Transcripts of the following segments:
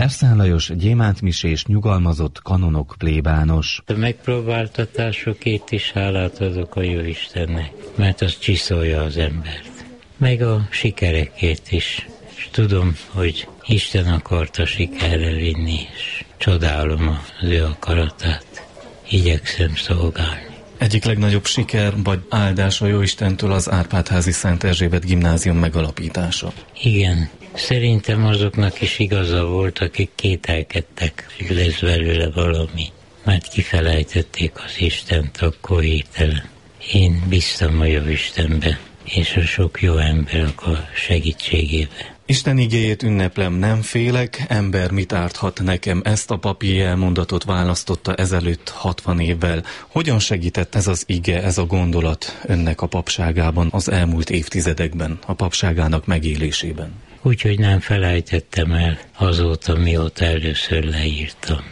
Berszán Lajos gyémántmisés nyugalmazott kanonok plébános. A megpróbáltatásokért is hálát adok a Jóistennek, mert az csiszolja az embert. Meg a sikerekért is. És tudom, hogy Isten akarta sikerre vinni, és csodálom az ő akaratát. Igyekszem szolgálni. Egyik legnagyobb siker vagy áldás a Jóistentől az Árpád-házi Szent Erzsébet gimnázium megalapítása. Igen, szerintem azoknak is igaza volt, akik kételkedtek, hogy lesz belőle valami. Mert kifelejtették az Istent akkor hirtelen. Én bíztam a Jóistenbe, és a sok jó ember a segítségébe. Isten igéjét ünneplem, nem félek, ember mit árthat nekem, ezt a papi elmondatot választotta ezelőtt 60 évvel. Hogyan segített ez az ige, ez a gondolat önnek a papságában az elmúlt évtizedekben, a papságának megélésében? Úgyhogy nem felejtettem el azóta, mióta először leírtam.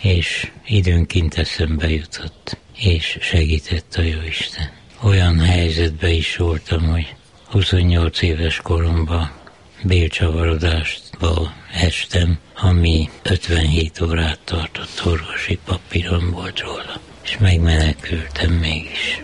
És időnként eszembe jutott, és segített a Jóisten. Olyan helyzetbe is voltam, hogy 28 éves koromban bélcsavarodásba estem, ami 57 órát tartott, orvosi papíron volt róla. És megmenekültem mégis.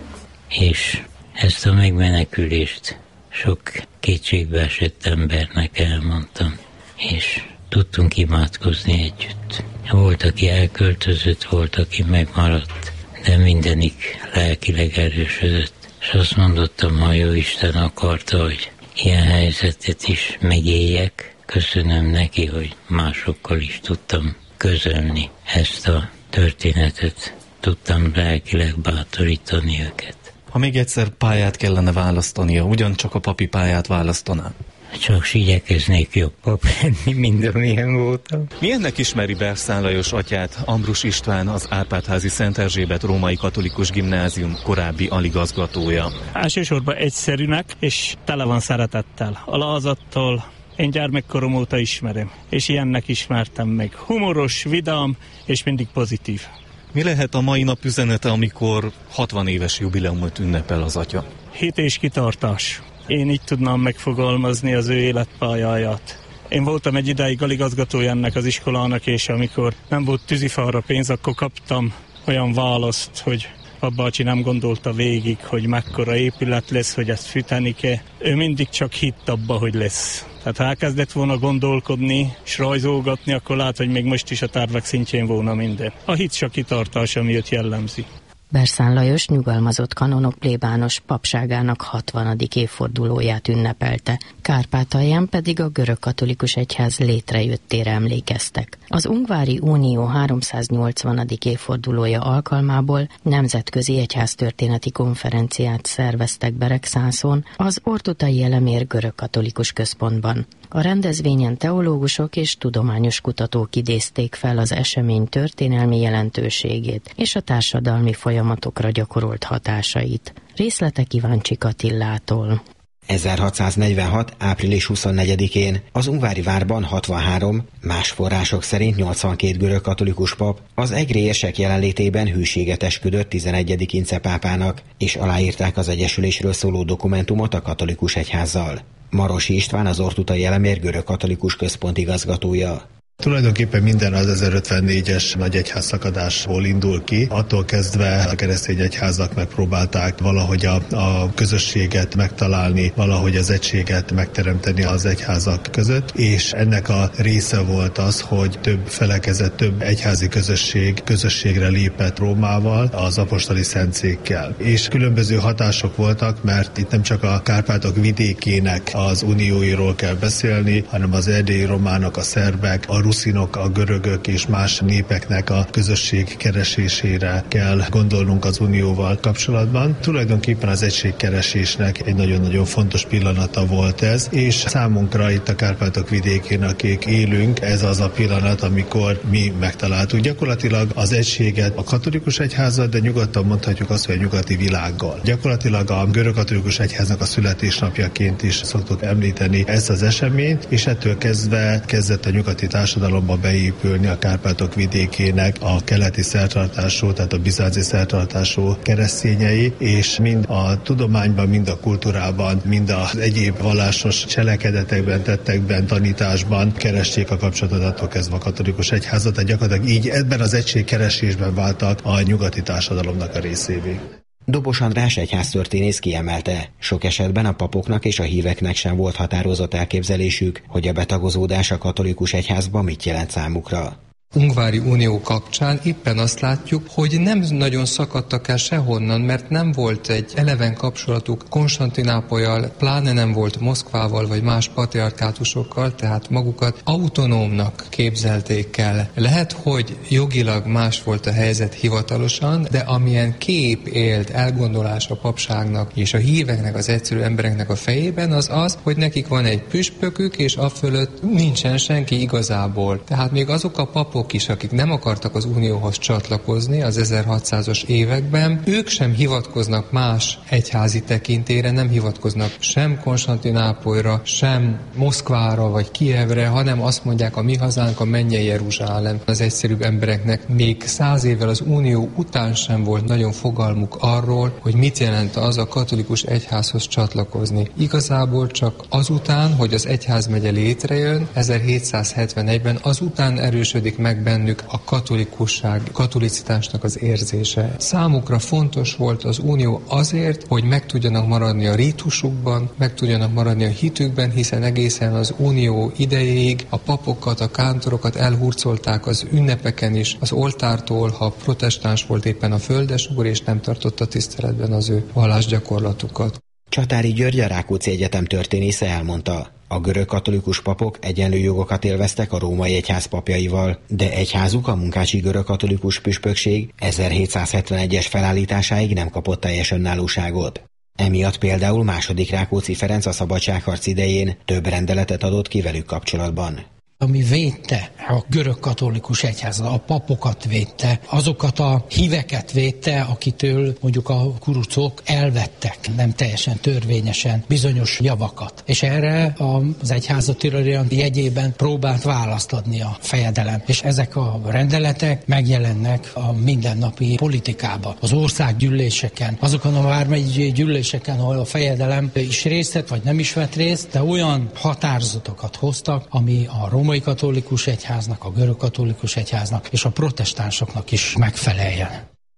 És ezt a megmenekülést sok kétségbe esett embernek elmondtam, és tudtunk imádkozni együtt. Volt, aki elköltözött, volt, aki megmaradt, de mindenik lelkileg erősödött. És azt mondottam, ha Jóisten akarta, hogy ilyen helyzetet is megéljek, köszönöm neki, hogy másokkal is tudtam közölni ezt a történetet. Tudtam lelkileg bátorítani őket. Ha még egyszer pályát kellene választania, ugyancsak a papi pályát választaná? Csak igyekeznék jobb pap lenni, mint amilyen voltam. Milyennek ismeri Berszán Lajos atyát, Ambrus István, az Árpád-házi Szent Erzsébet Római Katolikus Gimnázium korábbi aligazgatója? Elsősorban egyszerűnek, és tele van szeretettel. Alazattól én gyermekkorom óta ismerem, és ilyennek ismertem meg. Humoros, vidám, és mindig pozitív. Mi lehet a mai nap üzenete, amikor 60 éves jubileumot ünnepel az atya? Hit és kitartás. Én így tudnám megfogalmazni az ő életpályáját. Én voltam egy ideig aligazgatója ennek az iskolának, és amikor nem volt tűzifára pénz, akkor kaptam olyan választ, hogy a bácsi nem gondolta végig, hogy mekkora épület lesz, hogy ezt fűteni kell. Ő mindig csak hitt abba, hogy lesz. Tehát ha elkezdett volna gondolkodni és rajzolgatni, akkor lát, hogy még most is a tervek szintjén volna minden. A hit csak kitartás, ami őt jellemzi. Berszán Lajos nyugalmazott kanonok plébános papságának 60. évfordulóját ünnepelte, Kárpátalján pedig a görögkatolikus egyház létrejöttére emlékeztek. Az Ungvári Unió 380. évfordulója alkalmából nemzetközi egyháztörténeti konferenciát szerveztek Beregszászon, az Ortutai Elemér Görögkatolikus Központban. A rendezvényen teológusok és tudományos kutatók idézték fel az esemény történelmi jelentőségét és a társadalmi folyamatokra gyakorolt hatásait. Részletek Iváncsik Attilától. 1646. április 24-én az Ungvári várban 63, más források szerint 82 görögkatolikus pap az egrélyesek jelenlétében hűséget esküdött 11. Ince pápának, és aláírták az egyesülésről szóló dokumentumot a katolikus egyházzal. Marosi István, az Ortutai Elemér Görögkatolikus Központ igazgatója. Tulajdonképpen minden az 1054-es nagy egyház szakadásból indul ki. Attól kezdve a keresztény egyházak megpróbálták valahogy a közösséget megtalálni, valahogy az egységet megteremteni az egyházak között, és ennek a része volt az, hogy több felekezet, több egyházi közösségre lépett Rómával, az apostoli szentszékkel. És különböző hatások voltak, mert itt nem csak a Kárpátok vidékének az unióiról kell beszélni, hanem az erdélyi románok, a szerbek, a ruszinok, a görögök és más népeknek a közösség keresésére kell gondolnunk az unióval kapcsolatban. Tulajdonképpen az egységkeresésnek egy nagyon-nagyon fontos pillanata volt ez, és számunkra itt a Kárpátok vidékén, akik élünk, ez az a pillanat, amikor mi megtaláltuk gyakorlatilag az egységet a katolikus egyházzal, de nyugodtan mondhatjuk azt, hogy a nyugati világgal. Gyakorlatilag a görögkatolikus egyháznak a születésnapjaként is szoktuk említeni ezt az eseményt, és ettől kezdve kezdett a nyugati társadalom társadalomba beépülni a Kárpátok vidékének a keleti szertartású, tehát a bizánci szertartású keresztényei, és mind a tudományban, mind a kultúrában, mind az egyéb vallásos cselekedetekben, tettekben, tanításban keresték a kapcsolatot, attól kezdve a katolikus egyházat, tehát gyakorlatilag így ebben az egységkeresésben váltak a nyugati társadalomnak a részévé. Dobos András egyháztörténész kiemelte, sok esetben a papoknak és a híveknek sem volt határozott elképzelésük, hogy a betagozódás a katolikus egyházban mit jelent számukra. Ungvári Unió kapcsán éppen azt látjuk, hogy nem nagyon szakadtak el sehonnan, mert nem volt egy eleven kapcsolatuk Konstantinápollyal, pláne nem volt Moszkvával vagy más patriarkátusokkal, tehát magukat autonómnak képzelték el. Lehet, hogy jogilag más volt a helyzet hivatalosan, de amilyen kép élt, elgondolás a papságnak és a híveknek, az egyszerű embereknek a fejében, az az, hogy nekik van egy püspökük, és afölött nincsen senki igazából. Tehát még azok a papok is, akik nem akartak az unióhoz csatlakozni az 1600-as években, ők sem hivatkoznak más egyházi tekintélyre, nem hivatkoznak sem Konstantinápolyra, sem Moszkvára vagy Kijevre, hanem azt mondják, a mi hazánk a mennyei Jeruzsálem. Az egyszerűbb embereknek még 100 évvel az unió után sem volt nagyon fogalmuk arról, hogy mit jelent az a katolikus egyházhoz csatlakozni. Igazából csak azután, hogy az egyházmegye létrejön, 1771-ben azután erősödik meg bennük a katolikusság, katolicitásnak az érzése. Számukra fontos volt az unió azért, hogy meg tudjanak maradni a rítusukban, meg tudjanak maradni a hitükben, hiszen egészen az unió idejéig a papokat, a kántorokat elhurcolták az ünnepeken is, az oltártól, ha protestáns volt éppen a földesúr, és nem tartotta tiszteletben az ő vallásgyakorlatukat. Csatári György, a Rákóczi Egyetem történésze elmondta, a görög katolikus papok egyenlő jogokat élveztek a római egyház papjaival, de egyházuk, a munkácsi görög katolikus püspökség 1771-es felállításáig nem kapott teljes önállóságot. Emiatt például II. Rákóczi Ferenc a szabadságharc idején több rendeletet adott ki velük kapcsolatban. Ami védte a görög katolikus egyház, a papokat védte, azokat a híveket védte, akitől mondjuk a kurucok elvettek, nem teljesen törvényesen bizonyos javakat. És erre az egyházatörvény jegyében próbált választ adni a fejedelem. És ezek a rendeletek megjelennek a mindennapi politikában, az országgyűléseken, azokon a vármegyi gyűléseken, ahol a fejedelem is részt vett, vagy nem is vett részt, de olyan határozatokat hoztak, ami a római katolikus egyháznak, a görög katolikus egyháznak és a protestánsoknak is megfeleljen.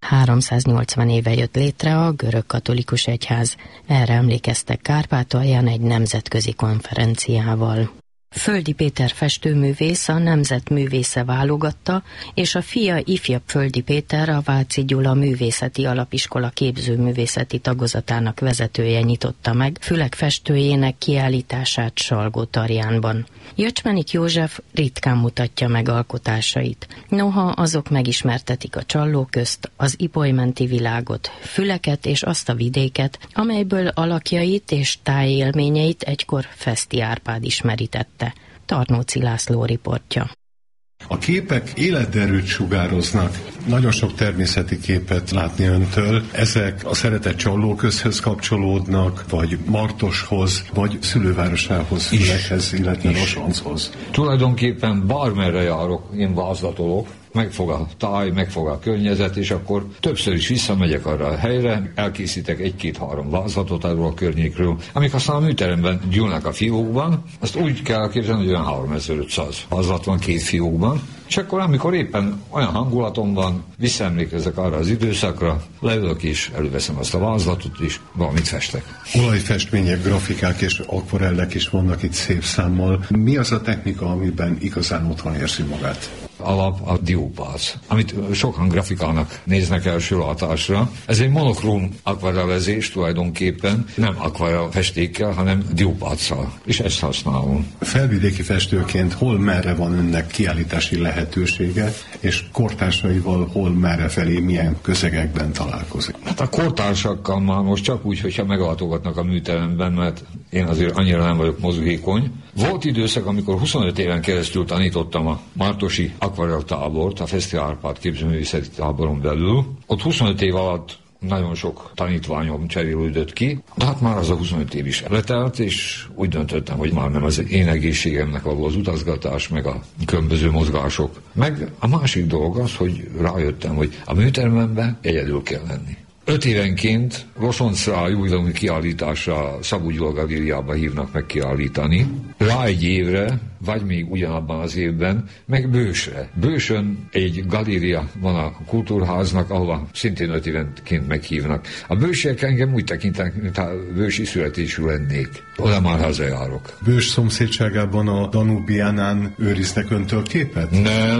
380 éve jött létre a görög katolikus egyház. Erre emlékeztek Kárpátalján egy nemzetközi konferenciával. Földi Péter festőművész a Nemzetművésze válogatta, és a fia ifjabb Földi Péter a Váci Gyula Művészeti Alapiskola képzőművészeti tagozatának vezetője nyitotta meg Fülek festőjének kiállítását Salgótarjánban. Jöcsmenik József ritkán mutatja meg alkotásait. Noha azok megismertetik a Csalló közt, az Ipolymenti világot, Füleket és azt a vidéket, amelyből alakjait és tájélményeit egykor Feszti Árpád ismerítette. Tarnóci László riportja. A képek életerőt sugároznak. Nagyon sok természeti képet látni öntől. Ezek a szeretett Csallóközhöz kapcsolódnak, vagy Martoshoz, vagy szülővárosához, Fülekhez, illetve Rosonchoz. Tulajdonképpen bármerre járok, én vázlatolok, megfog a táj, megfog a környezet, és akkor többször is visszamegyek arra a helyre, elkészítek 1-2-3 vázlatot arról a környékről, amik aztán a műteremben gyűlnek a fiókban. Azt úgy kell képzelni, hogy olyan 3500 vázlat van 2 fiókban, és akkor amikor éppen olyan hangulatom van, visszaemlékezek arra az időszakra, leülök és előveszem azt a vázlatot, és valamit festek. Olajfestmények, grafikák és akvarellek is vannak itt szép számmal. Mi az a technika, amiben igazán otthon érzi magát? Alap a diópác, amit sokan grafikának néznek első látásra. Ez egy monokróm akvarellezés tulajdonképpen, nem akvarell festékkel, hanem diópáccal, és ezt használom. Felvidéki festőként hol merre van önnek kiállítási lehetősége, és kortársaival hol merre felé, milyen közegekben találkozik? Hát a kortársakkal már most csak úgy, hogyha meglátogatnak a műteremben, mert én azért annyira nem vagyok mozgékony. Volt időszak, amikor 25 éven keresztül tanítottam a Martosi akvarell tábort, a Feszti Árpád képzőművészeti táboron belül. Ott 25 év alatt nagyon sok tanítványom cserélődött ki, de hát már az a 25 év is letelt, és úgy döntöttem, hogy már nem az én egészségemnek való az utazgatás, meg a különböző mozgások. Meg a másik dolog az, hogy rájöttem, hogy a műtermemben egyedül kell lenni. 5 évenként Losoncra jubileumi kiállításra Szabó Gyula galériába hívnak meg kiállítani. Rá egy évre, vagy még ugyanabban az évben, meg Bősre. Bősön egy galéria van a kultúrháznak, ahova szintén 5 évenként meghívnak. A bősiek engem úgy tekintenek, mintha bősi születésű lennék. Oda már hazajárok. Bős szomszédságában a Danubiánán őriznek öntől képet?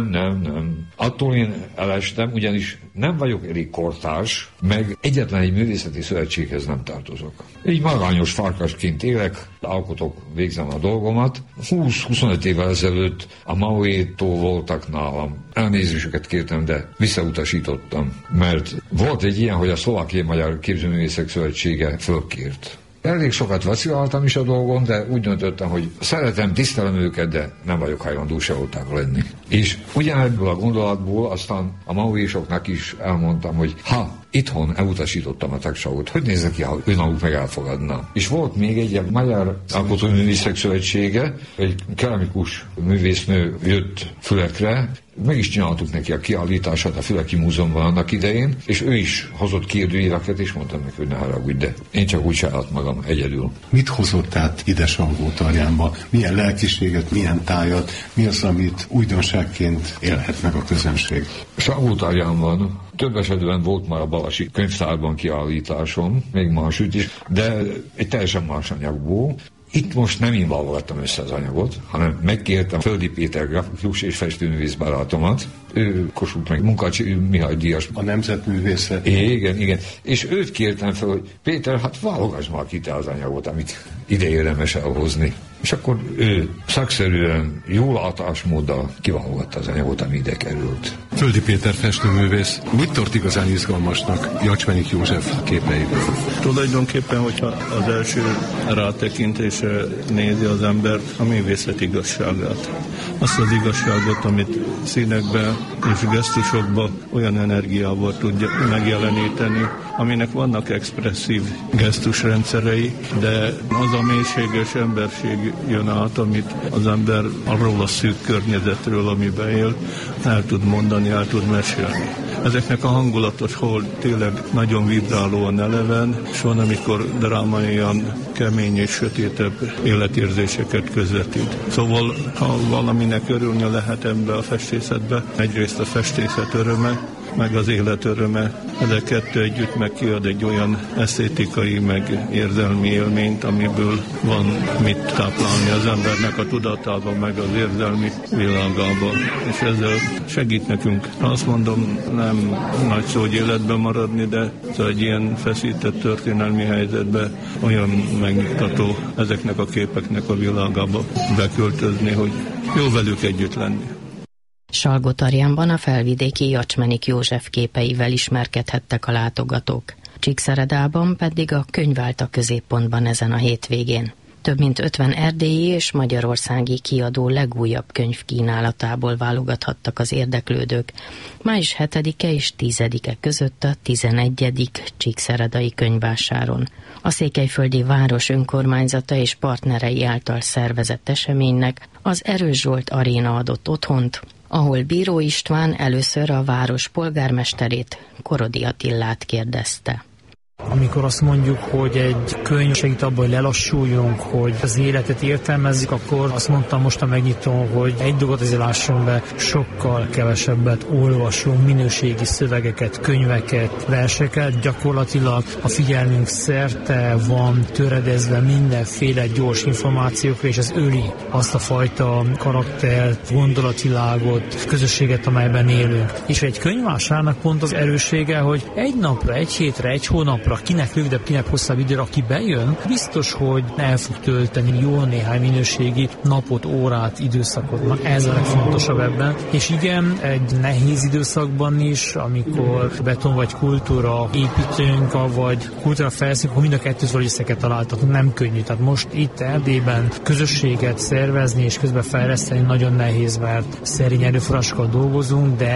Nem. Attól én elestem, ugyanis nem vagyok elég kortárs, meg egyetlen egy művészeti szövetséghez nem tartozok. Így magányos farkasként élek, alkotok, végzem a dolgomat. 20-25 évvel ezelőtt a Maoétól voltak nálam. Elnézésüket kértem, de visszautasítottam, mert volt egy ilyen, hogy a Szlovákiai Magyar Képzőművészek Szövetsége fölkért. Elég sokat vaciláltam is a dolgon, de úgy döntöttem, hogy szeretem, tisztelem őket, de nem vagyok hajlandó seholták lenni. És ugyanebből a gondolatból aztán a maoésoknak is elmondtam, hogy itthon elutasítottam a tagságot, hogy néznek ki, ha önállók meg elfogadna. És volt még egy Magyar Alkotóművészek Szövetsége, egy keramikus művésznő jött Fülekre, meg is csináltuk neki a kiállítását a Füleki Múzeumban annak idején, és ő is hozott kérdőíveket, és mondtam neki, hogy ne haragudj, de én csak úgy csináltam magam egyedül. Mit hozott át ide Salgótarjánba? Milyen lelkiséget, milyen tájat, mi az, amit újdonságként élhet meg a közönség? Salgótarjánban több esetben volt már a Balasi könyvtárban kiállításom, még másütt is, de egy teljesen más anyagból. Itt most nem én válogattam össze az anyagot, hanem megkértem Földi Péter grafikus és festőművész barátomat. Ő Kossuth meg Munkácsi Mihály díjas. A nemzetművészet. Igen. És őt kértem fel, hogy Péter, hát válogass már ki te az anyagot, amit ide érdemes elhozni. És akkor ő szakszerűen, jó látásmóddal kiválogatta az anyagot, ami ide került. Földi Péter festőművész, mit tart igazán izgalmasnak Jacsmenik József képeiből? Tulajdonképpen, hogyha az első rátekintése nézi az ember a művészet igazságát. Azt az igazságot, amit színekbe és gesztusokba olyan energiával tudja megjeleníteni, aminek vannak expresszív gesztusrendszerei, de az a mélységes emberség jön át, amit az ember arról a szűk környezetről, amiben él, el tud mondani, el tud mesélni. Ezeknek a hangulatos, hol tényleg nagyon vibrálóan eleven, és van, amikor drámaian kemény és sötétebb életérzéseket közvetít. Szóval, ha valaminek örülni lehet ebbe a festészetbe, egyrészt a festészet öröme, meg az élet öröme. Ezek kettő együtt meg kiad egy olyan esztétikai, meg érzelmi élményt, amiből van mit táplálni az embernek a tudatában, meg az érzelmi világában. És ezzel segít nekünk. Azt mondom, nem nagy szó, hogy életben maradni, de egy ilyen feszített történelmi helyzetben olyan megnyugtató ezeknek a képeknek a világába beköltözni, hogy jó velük együtt lenni. Salgótarjánban a felvidéki Jacsmenik József képeivel ismerkedhettek a látogatók. Csíkszeredában pedig a könyv állt a középpontban ezen a hétvégén. Több mint 50 erdélyi és magyarországi kiadó legújabb könyv kínálatából válogathattak az érdeklődők. Május 7-e és 10-e között a 11. Csíkszeredai könyvvásáron. A székelyföldi város önkormányzata és partnerei által szervezett eseménynek az Erős Zsolt Aréna adott otthont, ahol Bíró István először a város polgármesterét, Korodi Attillát kérdezte. Amikor azt mondjuk, hogy egy könyv segít abban, hogy lelassuljunk, hogy az életet értelmezzük, akkor azt mondtam most a megnyitón, hogy egy dolgot azért lássunk be, sokkal kevesebbet olvasunk, minőségi szövegeket, könyveket, verseket, gyakorlatilag a figyelmünk szerte van töredezve mindenféle gyors információkra, és ez öli azt a fajta karaktert, gondolatilágot, közösséget, amelyben élünk. És egy könyvvásárnak pont az erőssége, hogy egy napra, egy hétre, egy hónapra, kinek rövidebb, kinek hosszabb időre, aki bejön, biztos, hogy el fog tölteni jó néhány minőségi napot, órát, időszakot. Na, ez a legfontosabb ebben. És igen, egy nehéz időszakban is, amikor beton vagy kultúra építünk, vagy kultúra felszínünk, akkor mind a kettőt valahogy össze kell találtatni, nem könnyű. Tehát most itt Erdélyben közösséget szervezni és közben fejleszteni nagyon nehéz, mert szerény erőforrásokkal dolgozunk, de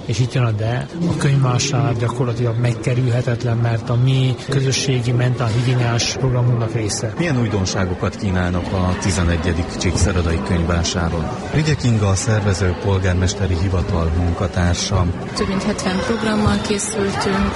és itt jön a de, a könyvvásár gyakorlatilag megkerülhetetlen, mert a mi közösségi mentálhigiéniás programunknak része. Milyen újdonságokat kínálnak a 11. Csíkszeredai könyvvásáron? Rigyek Inga, a szervező polgármesteri hivatal munkatársa. Több mint 70 programmal készültünk,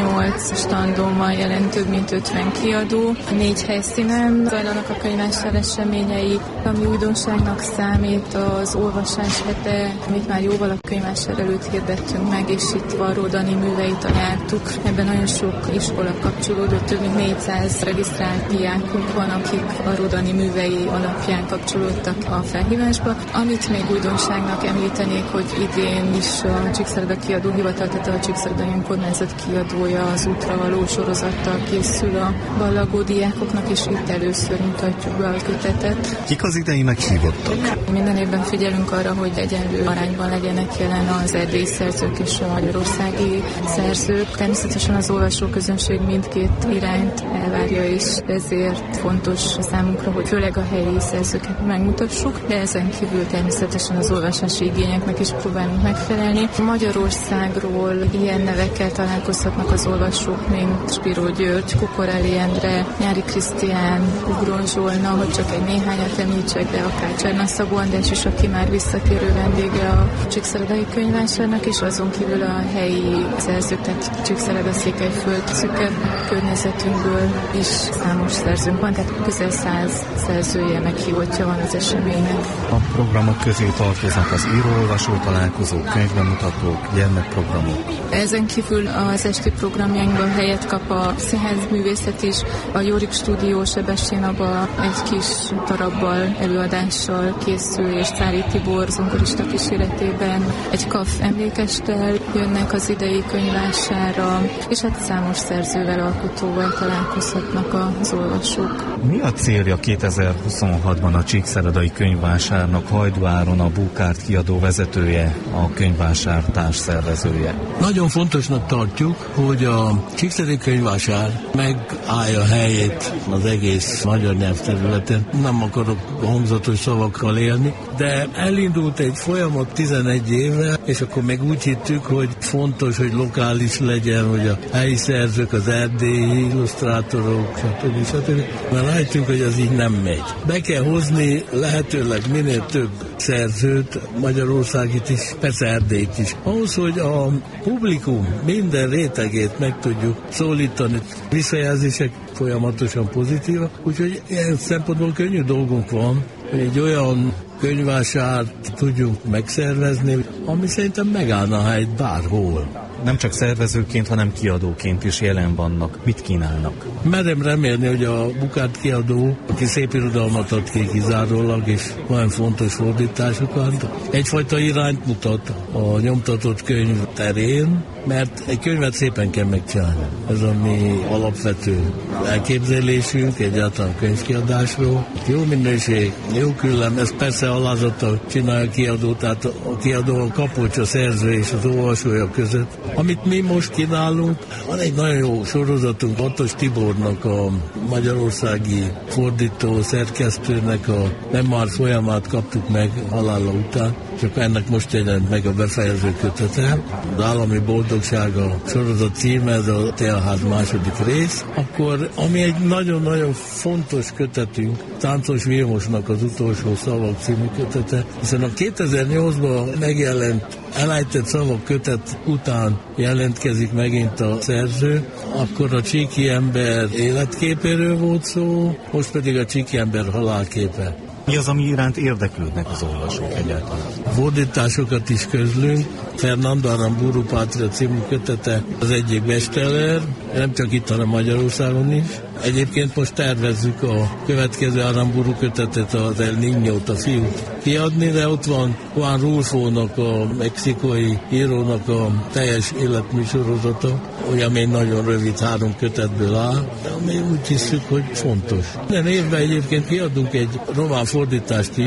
28 standommal jelent több mint 50 kiadó. 4 helyszínen zajlanak a könyvvásár eseményei. Ami újdonságnak számít az olvasás hete, amit már jóval a könyvvásár előtt hirdettünk meg, és itt Varró Dani műveit találtuk. Ebben nagyon sok iskola kapcsolódott, több mint 400 regisztrált diákunk van, akik Varró Dani művei alapján kapcsolódtak a felhívásba. Amit még újdonságnak említenék, hogy idén is a Csíkszereda kiadóhivatal, tehát a Csíkszeredai önkormányzat kiadója az Útra való sorozattal készül a ballagó diákoknak, és itt először mutatjuk be a kötetet. Kik az idei meghívottak? Minden évben figyelünk arra, hogy egyenlő arányban legyenek jelen az erdélyi szerzők és a magyarországi szerzők. Természetesen az olvasóközönség mindkét irányt elvárja, és ezért fontos számunkra, hogy főleg a helyi szerzőket megmutassuk, de ezen kívül természetesen az olvasási igényeknek is próbálunk megfelelni. Magyarországról ilyen nevekkel találkozhatnak az olvasók, mint Spiró György, Kukorelli Endre, Nyári Krisztián, Ugron Zsolna, hogy csak egy néhányat említsek, de akár Cserna Szabó András is, aki már visszatérő vendége a Csíkszeredai könyvvásárnak, és azon kívül a helyi szerzők, tehát Csíkszereda, Székelyföld, szűkebb környezetünkből is számos szerzőnk van, tehát közel 100 szerzője meghívottja van az eseménynek. A programok közé tartoznak az író-olvasó találkozók, könyvbemutatók, gyermekprogramok. Ezen kívül az esti programjainkban helyet kap a színházművészet is, a Jórik Stúdió Sebestyén Aba egy kis darabbal, előadással készül, és Szári Tibor zongorista kíséretében egy KAF emlékesttel jönnek az idei könyvvásárra, és hát számos szerzővel, alkotóval találkozhatnak az olvasók. Mi a célja 2026-ban a Csíkszeredai könyvvásárnak? Hajdú Áron, a Búkárt kiadó vezetője, a könyvvásár társszervezője. Nagyon fontosnak tartjuk, hogy a Csíkszeredai könyvvásár megállja helyét az egész magyar nyelvterületen. Nem akarok hangzatos szavakkal élni, de elindult egy folyamat 11 évre, és akkor meg úgy hittük, hogy fontos, hogy lokális legyen, hogy a helyi szerzők, az erdélyi illusztrátorok, stb. Mert látjuk, hogy az így nem megy. Be kell hozni lehetőleg minél több szerzőt, Magyarországit is, persze Erdélyt is. Ahhoz, hogy a publikum minden rétegét meg tudjuk szólítani, visszajelzések folyamatosan pozitívak, úgyhogy ilyen szempontból könnyű dolgunk van, hogy egy olyan könyvvásárt tudjunk megszervezni, ami szerintem megállna a helyt bárhol. Nem csak szervezőként, hanem kiadóként is jelen vannak. Mit kínálnak? Merem remélni, hogy a Búkárt kiadó, aki szép irodalmat ad ki kizárólag, és olyan fontos fordításokat, egyfajta irányt mutat a nyomtatott könyv terén, mert egy könyvet szépen kell megcsinálni. Ez a mi alapvető elképzelésünk egyáltalán könyvkiadásról. Jó minőség, jó küllem, ez persze alázattal csinálja a kiadó, tehát a kiadó a kapocs, a szerző és az olvasója között. Amit mi most kínálunk, van egy nagyon jó sorozatunk, Attos Tibornak, a magyarországi fordító szerkesztőnek a memoár folyamát kaptuk meg halála után, csak ennek most jelent meg a befejező kötete. Az Állami Boldogság a sorozat címe, ez a Teaház második rész. Akkor, ami egy nagyon-nagyon fontos kötetünk, Táncos Vilmosnak az Utolsó szavak című kötete, hiszen a 2008-ban megjelent Elejtett szavak kötet után jelentkezik megint a szerző, akkor a Csíki ember életképéről volt szó, most pedig a Csíki ember halálképe. Mi az, ami iránt érdeklődnek az olvasók egyáltalán? Fordításokat is közlünk. Fernando Aramburu Pátria című kötete az egyik bestseller, nem csak itt, hanem Magyarországon is. Egyébként most tervezzük a következő Aramburu kötetet, az El Niñót, a fiút kiadni, de ott van Juan Rulfónak, a mexikói írónak a teljes életműsorozata, olyan még nagyon rövid 3 kötetből áll, de ami úgy hiszük, hogy fontos. Minden évben egyébként kiadunk egy román fordítást is,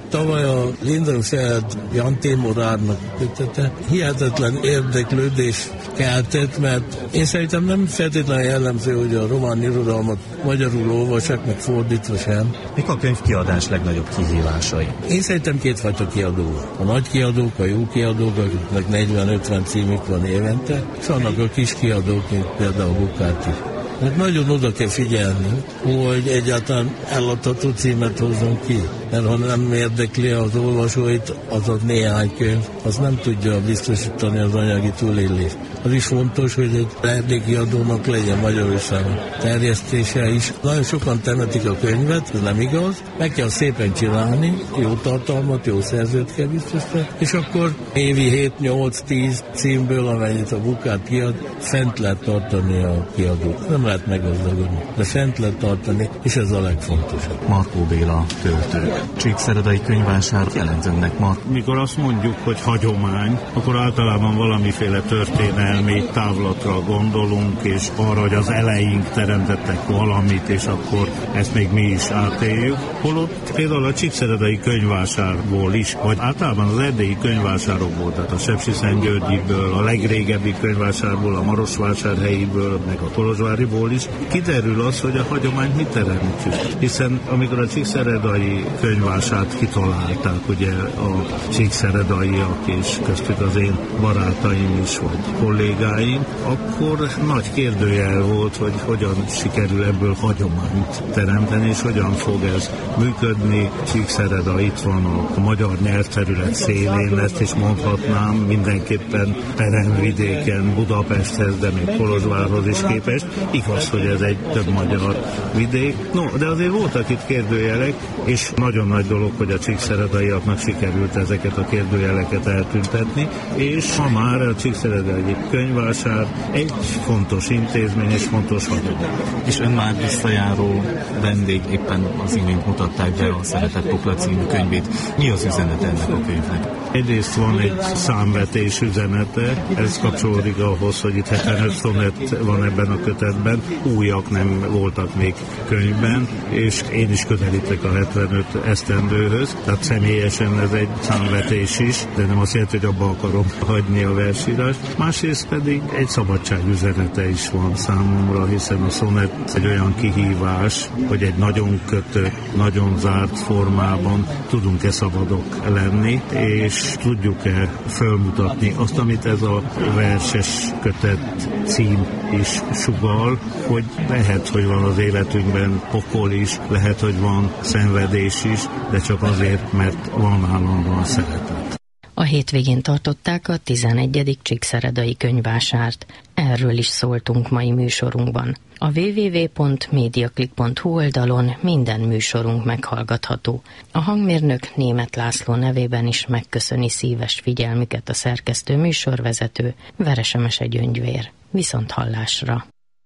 Tavaly a Lindenfeld Jan Témorárnak kötete hihetetlen érdeklődés keltett, mert én szerintem nem feltétlenül jellemző, hogy a román irodalmat magyarul olvassák, meg fordítva sem. Mik a könyvkiadás legnagyobb kihívásai? Én szerintem kétfajta kiadó. A nagy kiadók, a jó kiadók, akiknek 40-50 címük van évente, és annak a kis kiadók, mint például a Bukát is. Mert nagyon oda kell figyelni, hogy egyáltalán eladható címet hozzon ki. Mert ha nem érdekli az olvasóit, az a néhány könyv, az nem tudja biztosítani az anyagi túlélést. Az is fontos, hogy egy erdélykiadónak legyen Magyarországon terjesztése is. Nagyon sokan temetik a könyvet, ez nem igaz. Meg kell szépen csinálni, jó tartalmat, jó szerzőt kell biztosítani, és akkor évi 7-8-10 címből, amennyit a Bukát kiad, fent lehet tartani a kiadót. Nem lehet meggazdagodni, de fent lehet tartani, és ez a legfontosabb. Markó Béla költő. Csíkszeredai könyvvásár jelent önnek ma? Mikor azt mondjuk, hogy hagyomány, akkor általában valamiféle történelmi távlatra gondolunk, és arra, hogy az eleink teremtettek valamit, és akkor ezt még mi is átéljük. Holott például a csíkszeredai könyvvásárból is, vagy általában az erdélyi könyvvásárokból, tehát a Sepsiszentgyörgyiből, a legrégebbi könyvvásárból, a Marosvásárhelyiből, meg a Kolozsváriból is, kiderül az, hogy a hagyományt mit teremtjük. Hiszen amikor a csíkszeredai könyvvásárt kitalálták, ugye a csíkszeredaiak, és köztük az én barátaim is, vagy kollégáim, akkor nagy kérdőjel volt, hogy hogyan sikerül ebből hagyományt teremteni, és hogyan fog ez működni. Csíkszereda itt van a magyar nyelvterület szélén, ezt is mondhatnám, mindenképpen peremvidéken, Budapesthez, de még Kolozsvárhoz is képest. Igaz, hogy ez egy több magyar vidék. No, de azért voltak itt kérdőjelek, és nagyon nagy dolog, hogy a csíkszeredaiaknak sikerült ezeket a kérdőjeleket eltüntetni, és ma már a csíkszeredai könyvvásár egy fontos intézmény és fontos hagyomány. És ön már visszajáró vendég, éppen az imént mutatták be a Szeretett Pokla című könyvét. Mi az üzenet ennek a könyvnek? Egyrészt van egy számvetés üzenete, ez kapcsolódik ahhoz, hogy itt 75 szonett van ebben a kötetben, újak nem voltak még könyvben, és én is közelítek a 75 esztendőhöz, tehát személyesen ez egy számvetés is, de nem azt jelenti, hogy abba akarom hagyni a versírást. Másrészt pedig egy szabadság üzenete is van számomra, hiszen a szonett egy olyan kihívás, hogy egy nagyon kötött, nagyon zárt formában tudunk-e szabadok lenni, és tudjuk-e fölmutatni azt, amit ez a verses kötet cím is sugall, hogy lehet, hogy van az életünkben pokol is, lehet, hogy van szenvedés is, de csak azért, mert van állandóan szeretet. A hétvégén tartották a 11. Csíkszeredai könyvvásárt. Erről is szóltunk mai műsorunkban. A www.mediaclick.hu oldalon minden műsorunk meghallgatható. A hangmérnök Németh László nevében is megköszöni szíves figyelmüket a szerkesztő műsorvezető Veresemese Gyöngyvér. Viszonthallásra!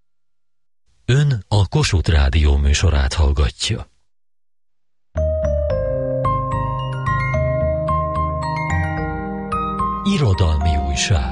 Ön a Kossuth Rádió műsorát hallgatja. Irodalmi újság.